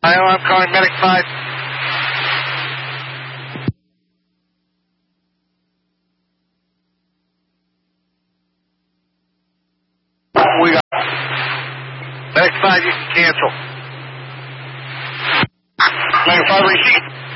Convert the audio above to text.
I'm calling Medic 5. We got Medic 5, you can cancel. Medic 5, receive.